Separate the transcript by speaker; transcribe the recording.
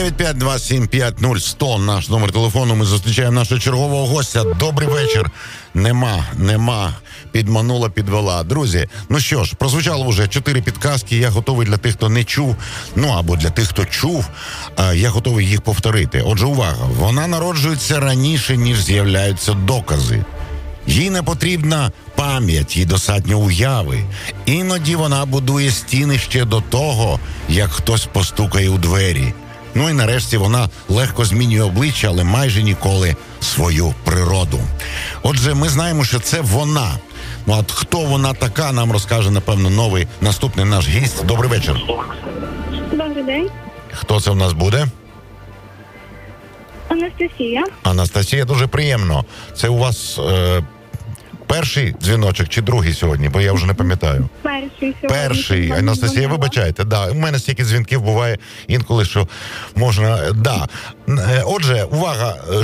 Speaker 1: 095-275-0100, наш номер телефону. Ми зустрічаємо нашого чергового гостя. Добрий вечір. Нема. Підманула, підвела. Друзі, ну що ж, прозвучало вже 4 підказки. Я готовий для тих, хто не чув, ну або для тих, хто чув, я готовий їх повторити. Отже, увага. Вона народжується раніше, ніж з'являються докази. Їй не потрібна пам'ять, їй достатньо уяви. Іноді вона будує стіни ще до того, як хтось постукає у двері. Ну і нарешті вона легко змінює обличчя, але майже ніколи свою природу. Отже, ми знаємо, що це вона. Ну от хто вона така, нам розкаже, напевно, наступний наш гість. Добрий вечір.
Speaker 2: Добрий день.
Speaker 1: Хто це в нас буде?
Speaker 2: Анастасія.
Speaker 1: Анастасія, дуже приємно. Це у вас перший дзвіночок чи другий сьогодні? Бо я вже не пам'ятаю. Перший. Анастасія, вибачайте. Да, у мене стільки дзвінків буває інколи, що можна... Да. Отже, увага,